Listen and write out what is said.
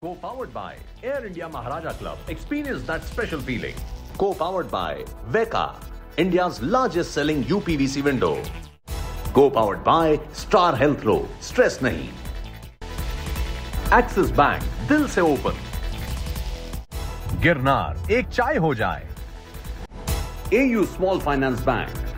Co-powered by Air India Maharaja Club. Experience that special feeling. Co-powered by Veka, India's largest selling UPVC window. Co-powered by Star Health Ro, stress nahi. Axis Bank, दिल से open. Girnar, एक चाय हो जाए. AU Small Finance Bank,